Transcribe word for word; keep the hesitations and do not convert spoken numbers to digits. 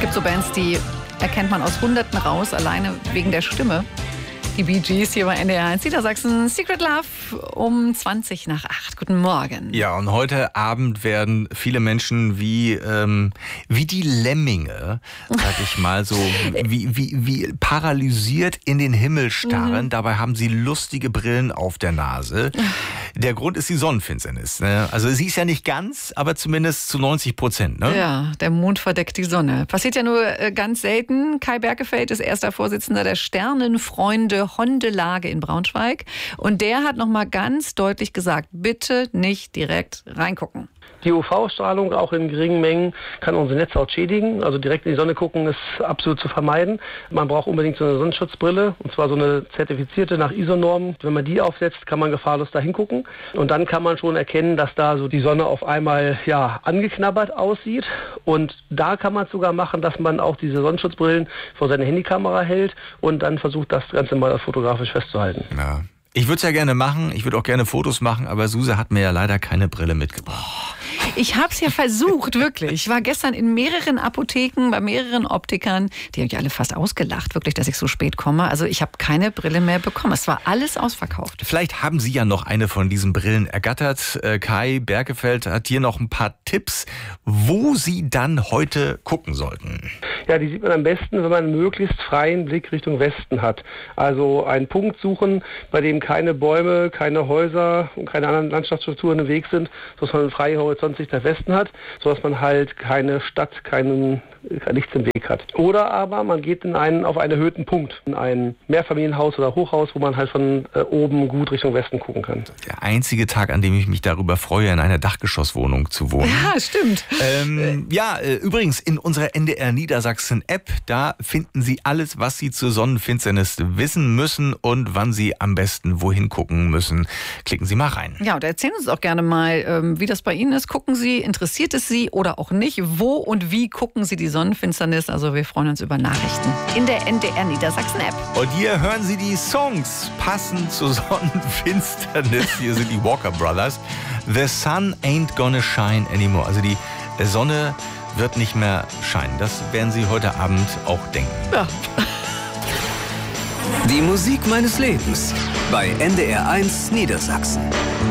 gibt so Bands, die erkennt man aus Hunderten raus, alleine wegen der Stimme. Die Bee Gees hier bei N D R eins Niedersachsen. Secret Love um zwanzig nach acht. Guten Morgen. Ja, und heute Abend werden viele Menschen wie, ähm, wie die Lemminge, sag ich mal, so wie, wie, wie paralysiert in den Himmel starren. Mhm. Dabei haben sie lustige Brillen auf der Nase. Der Grund ist die Sonnenfinsternis. Ne? Also sie ist ja nicht ganz, aber zumindest zu neunzig Prozent. Ne? Ja, der Mond verdeckt die Sonne. Passiert ja nur äh, ganz selten. Kai Berkefeld ist erster Vorsitzender der Sternenfreunde Hondelage in Braunschweig. Und der hat nochmal ganz deutlich gesagt, bitte nicht direkt reingucken. Die U V-Strahlung auch in geringen Mengen kann unsere Netzhaut schädigen. Also direkt in die Sonne gucken ist absolut zu vermeiden. Man braucht unbedingt so eine Sonnenschutzbrille, und zwar so eine zertifizierte nach I S O-Norm. Wenn man die aufsetzt, kann man gefahrlos da hingucken. Und dann kann man schon erkennen, dass da so die Sonne auf einmal ja angeknabbert aussieht. Und da kann man es sogar machen, dass man auch diese Sonnenschutzbrillen vor seine Handykamera hält und dann versucht, das Ganze mal fotografisch festzuhalten. Ja. Ich würde es ja gerne machen, ich würde auch gerne Fotos machen, aber Suse hat mir ja leider keine Brille mitgebracht. Ich habe es ja versucht, wirklich. Ich war gestern in mehreren Apotheken, bei mehreren Optikern. Die haben mich alle fast ausgelacht, wirklich, dass ich so spät komme. Also ich habe keine Brille mehr bekommen. Es war alles ausverkauft. Vielleicht haben Sie ja noch eine von diesen Brillen ergattert. Kai Berkefeld hat hier noch ein paar Tipps, wo Sie dann heute gucken sollten. Ja, die sieht man am besten, wenn man einen möglichst freien Blick Richtung Westen hat. Also einen Punkt suchen, bei dem keine Bäume, keine Häuser und keine anderen Landschaftsstrukturen im Weg sind, sodass man einen freien Horizont sich nach Westen hat, sodass man halt keine Stadt, keinen, kein nichts im Weg hat. Oder aber man geht in einen, auf einen erhöhten Punkt, in ein Mehrfamilienhaus oder Hochhaus, wo man halt von äh, oben gut Richtung Westen gucken kann. Der einzige Tag, an dem ich mich darüber freue, in einer Dachgeschosswohnung zu wohnen. Ja, stimmt. Ähm, ja, äh, übrigens in unserer N D R Niedersachsen App, da finden Sie alles, was Sie zur Sonnenfinsternis wissen müssen und wann Sie am besten wohin gucken müssen. Klicken Sie mal rein. Ja, und erzählen uns auch gerne mal, ähm, wie das bei Ihnen ist. Gucken Sie, interessiert es Sie oder auch nicht? Wo und wie gucken Sie die Sonnenfinsternis? Also wir freuen uns über Nachrichten in der N D R Niedersachsen App. Und hier hören Sie die Songs passend zur Sonnenfinsternis. Hier sind die Walker Brothers. The sun ain't gonna shine anymore. Also die Sonne wird nicht mehr scheinen. Das werden Sie heute Abend auch denken. Ja. Die Musik meines Lebens bei N D R eins Niedersachsen.